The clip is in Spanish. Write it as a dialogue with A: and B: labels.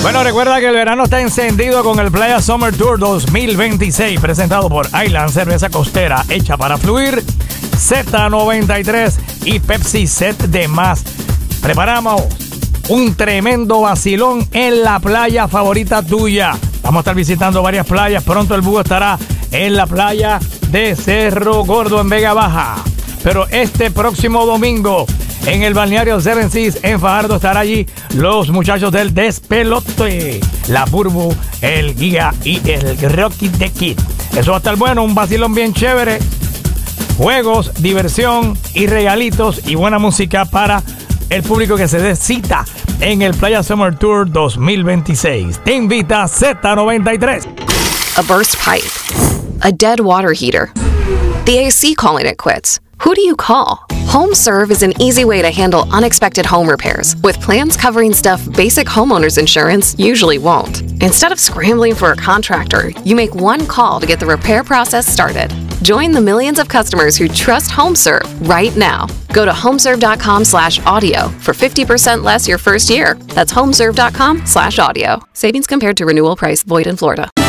A: Bueno, recuerda que el verano está encendido con el Playa Summer Tour 2026, presentado por Island, cerveza costera hecha para fluir, Z93 y Pepsi Set de Más. Preparamos un tremendo vacilón en la playa favorita tuya. Vamos a estar visitando varias playas. Pronto el búho estará en la playa de Cerro Gordo en Vega Baja. Pero este próximo domingo, en el balneario Seven Seas en Fajardo, estará allí los muchachos del Despelote, la Burbu, el Guía y el Rocky the Kid. Eso va a estar bueno, un vacilón bien chévere. Juegos, diversión y regalitos y buena música para el público que se dé cita en el Playa Summer Tour 2026. Te invita Z93.
B: A burst pipe. A dead water heater. The AC calling it quits. Who do you call? HomeServe is an easy way to handle unexpected home repairs, with plans covering stuff basic homeowners insurance usually won't. Instead of scrambling for a contractor, you make one call to get the repair process started. Join the millions of customers who trust HomeServe right now. Go to homeserve.com/audio for 50% less your first year. That's homeserve.com/audio. Savings compared to renewal price, void in Florida.